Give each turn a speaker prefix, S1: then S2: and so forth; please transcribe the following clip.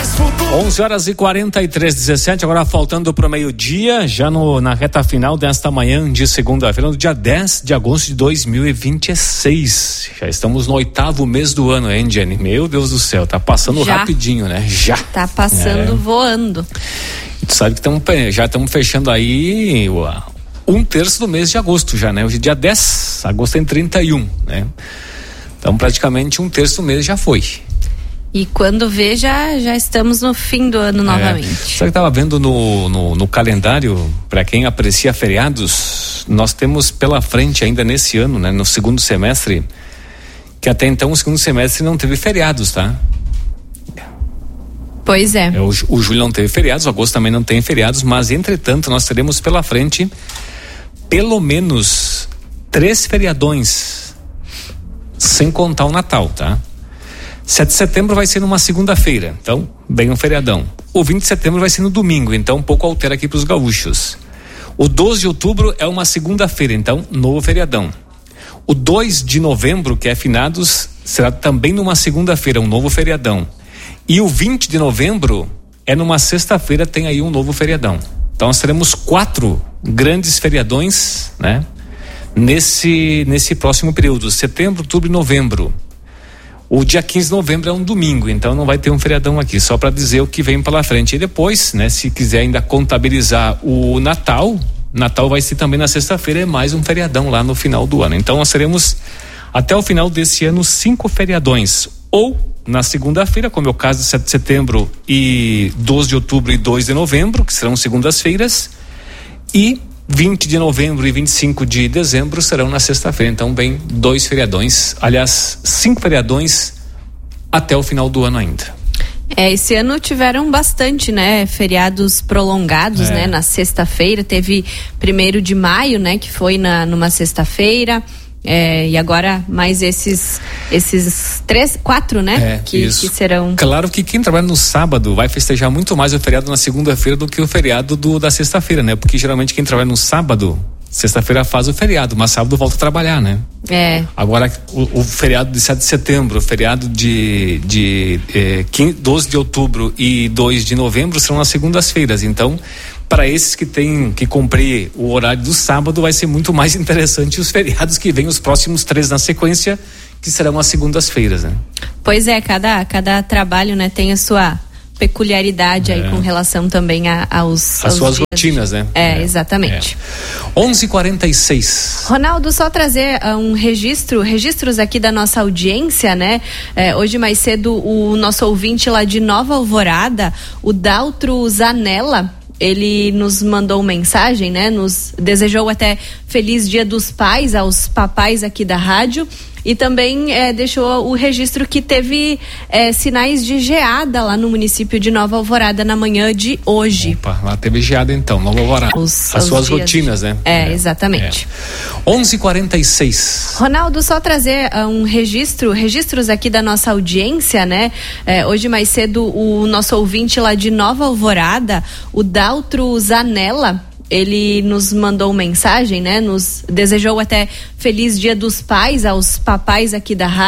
S1: 11h43, agora faltando para o meio-dia, já na reta final desta manhã de segunda-feira, no dia 10 de agosto de 2026. Já estamos no 8º mês do ano, hein, Jenny? Meu Deus do céu, tá passando rapidinho, né? Já.
S2: Tá passando voando.
S1: Tu sabe que já estamos fechando aí um terço do mês de agosto já, né? Hoje é dia 10, agosto tem 31, né? Então praticamente um terço do mês já foi.
S2: E quando vê, já estamos no fim do ano novamente.
S1: Sabe que eu estava vendo no calendário, para quem aprecia feriados, nós temos pela frente ainda nesse ano, né, no segundo semestre, que até então o segundo semestre não teve feriados, tá?
S2: Pois é.
S1: O julho não teve feriados, o agosto também não tem feriados, mas entretanto nós teremos pela frente pelo menos 3 feriadões, sem contar o Natal, tá? 7 de setembro vai ser numa segunda-feira, então bem um feriadão. O 20 de setembro vai ser no domingo, então um pouco altera aqui para os gaúchos. O 12 de outubro é uma segunda-feira, então novo feriadão. O 2 de novembro, que é finados, será também numa segunda-feira, um novo feriadão. E o 20 de novembro é numa sexta-feira, tem aí um novo feriadão. Então nós teremos 4 grandes feriadões, né? Nesse próximo período, setembro, outubro e novembro. O dia 15 de novembro é um domingo, então não vai ter um feriadão aqui, só para dizer o que vem pela frente. E depois, né, se quiser ainda contabilizar o Natal vai ser também na sexta-feira, é mais um feriadão lá no final do ano. Então nós teremos até o final desse ano 5 feriadões, ou na segunda-feira, como é o caso de 7 de setembro e 12 de outubro e 2 de novembro, que serão segundas-feiras, e 20 de novembro e 25 de dezembro serão na sexta-feira. Então, bem, 2 feriadões, aliás, 5 feriadões até o final do ano ainda.
S2: Esse ano tiveram bastante, né, feriados prolongados, né, na sexta-feira, teve 1º de maio, né, que foi numa sexta-feira, e agora mais esses 4, né, que serão.
S1: Claro que quem trabalha no sábado vai festejar muito mais o feriado na segunda-feira do que o feriado da sexta-feira, né, porque geralmente quem trabalha no sábado, sexta-feira faz o feriado, mas sábado volta a trabalhar, né? Agora o feriado de 7 de setembro, o feriado de 12 de outubro e 2 de novembro serão nas segundas-feiras. Então, para esses que têm que cumprir o horário do sábado, vai ser muito mais interessante os feriados que vêm, os próximos 3 na sequência, que serão as segundas-feiras, né? Pois é, cada trabalho, né, tem a sua peculiaridade aí com relação também aos suas rotinas, né?
S2: Exatamente.
S1: 11h46.
S2: Ronaldo, só trazer registros aqui da nossa audiência, né? Hoje mais cedo o nosso ouvinte lá de Nova Alvorada, o Daltro Zanella, ele nos mandou mensagem, né? Nos desejou até feliz Dia dos Pais aos papais aqui da rádio. E também deixou o registro que teve sinais de geada lá no município de Nova Alvorada na manhã de hoje.
S1: Opa, lá teve geada então, Nova Alvorada. As suas rotinas, né?
S2: Exatamente.
S1: 11h46.
S2: Ronaldo, só trazer registros aqui da nossa audiência, né? Hoje mais cedo o nosso ouvinte lá de Nova Alvorada, o Daltro Zanella, ele nos mandou mensagem, né? Nos desejou até feliz Dia dos Pais aos papais aqui da rádio.